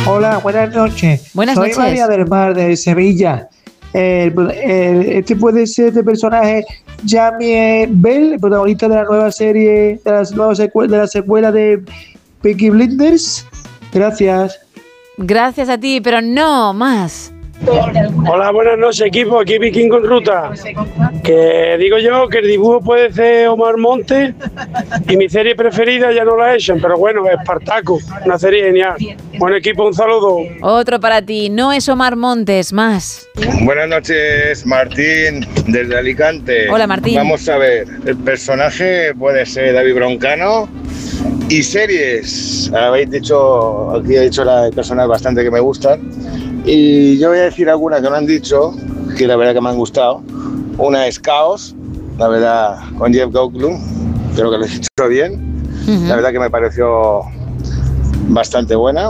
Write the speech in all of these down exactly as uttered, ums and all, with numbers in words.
Hola, buenas noches. Buenas Soy noches. María del Mar, de Sevilla. El- el- este puede ser el personaje Jamie Bell, el protagonista de la nueva serie, de la nueva secue- de la secuela de Peaky Blinders. Gracias. Gracias a ti, pero no más. Hola, buenas noches, equipo. Aquí Vikingo en Ruta. Que digo yo que el dibujo puede ser Omar Montes y mi serie preferida ya no la echan, pero bueno, Espartaco, una serie genial. Buen equipo, un saludo. Otro para ti, no es Omar Montes, más. Buenas noches, Martín, desde Alicante. Hola, Martín. Vamos a ver, el personaje puede ser David Broncano. Y series, habéis dicho, aquí he dicho las personas bastante que me gustan. Y yo voy a decir algunas que me han dicho, que la verdad que me han gustado. Una es Caos, la verdad, con Jeff Goldblum, creo que lo he dicho bien. Uh-huh. La verdad que me pareció bastante buena.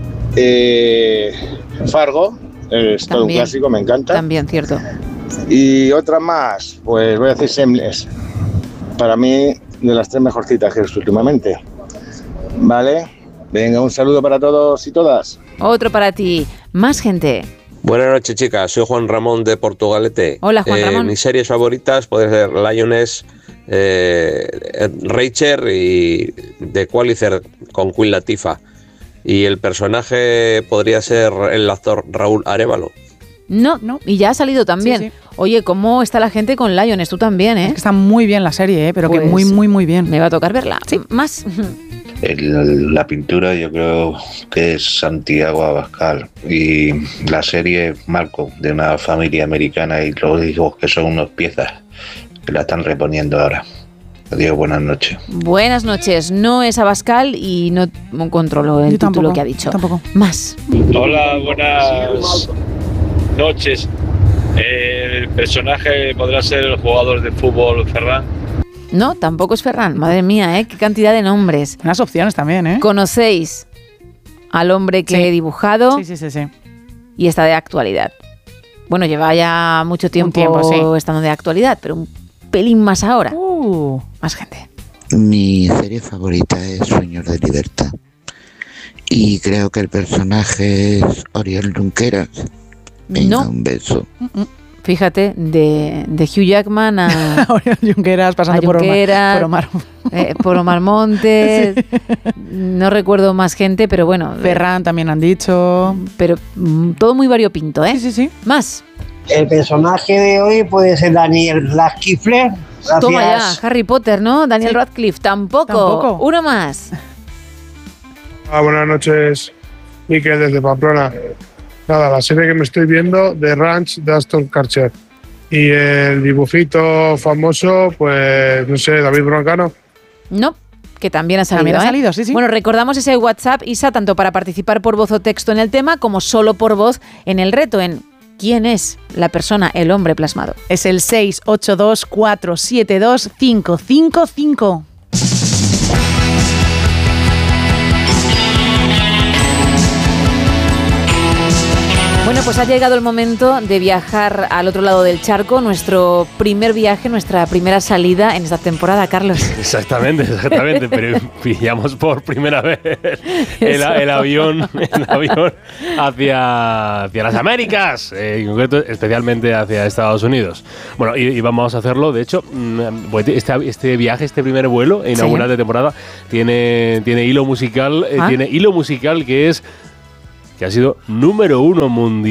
Eh, Fargo, es todo un También. clásico, me encanta. También, cierto. Y otra más, pues voy a decir Shameless. Para mí, de las tres mejorcitas que he visto últimamente. Vale, venga, un saludo para todos y todas. Otro para ti, más gente. Buenas noches, chicas. Soy Juan Ramón de Portugalete. Hola, Juan Eh, Ramón. Mis series favoritas pueden ser Lioness, eh, Rachel y The Qualifier con Queen Latifah. Y el personaje podría ser el actor Raúl Arévalo. No, no, y ya ha salido también. Sí, sí. Oye, ¿cómo está la gente con Lioness? Tú también, ¿eh? Es que está muy bien la serie, ¿eh? Pero Pues, que muy, muy, muy bien. Me va a tocar verla. Sí, más. El- la pintura yo creo que es Santiago Abascal y la serie Malcolm, de una familia americana y los hijos que son unos piezas que la están reponiendo ahora. Adiós, buenas noches. Buenas noches, no es Abascal y no controlo el Yo título tampoco, que ha dicho. tampoco. Más. Hola, buenas noches. El personaje podrá ser el jugador de fútbol Ferran. No, tampoco es Ferran. Madre mía, ¿eh? Qué cantidad de nombres. Unas opciones también, ¿eh? ¿Conocéis al hombre que Sí. he dibujado? Sí, sí, sí, sí. Y está de actualidad. Bueno, lleva ya mucho tiempo, tiempo, sí. estando de actualidad, pero un pelín más ahora. Uh, Más gente. Mi serie favorita es Sueños de Libertad. Y creo que el personaje es Oriol Junqueras. Venga, No, un beso. fíjate, de, de Hugh Jackman a, Oriol Junqueras pasando A por Omar, Junqueras. por Omar. eh, por Omar Montes. No recuerdo más gente, pero bueno. Ferran también han dicho. Pero mm, todo muy variopinto, ¿eh? Sí, sí, sí. Más. El personaje de hoy puede ser Daniel Radcliffe. Gracias. Toma ya, Harry Potter, ¿no? Daniel Sí. Radcliffe, tampoco. Tampoco. Uno más. Ah, buenas noches, Miquel desde Pamplona. Nada, la serie que me estoy viendo, The Ranch de Aston Kutcher. Y el dibujito famoso, pues no sé, David Broncano. No, que también ha salido. También ha ¿eh? salido, sí, sí. Bueno, recordamos ese WhatsApp, Isa, tanto para participar por voz o texto en el tema, como solo por voz en el reto, en quién es la persona, el hombre plasmado. Es el seis ocho dos cuatro siete dos cinco cinco cinco. Bueno, pues ha llegado el momento de viajar al otro lado del charco, nuestro primer viaje, nuestra primera salida en esta temporada, Carlos. Exactamente, exactamente, pero pillamos por primera vez el, el avión, el avión hacia, hacia las Américas, eh, en concreto especialmente hacia Estados Unidos. Bueno, y, y vamos a hacerlo, de hecho, este, este viaje, este primer vuelo inaugural de temporada, tiene, tiene hilo musical, eh, ¿Ah? tiene hilo musical que es que ha sido número uno mundial.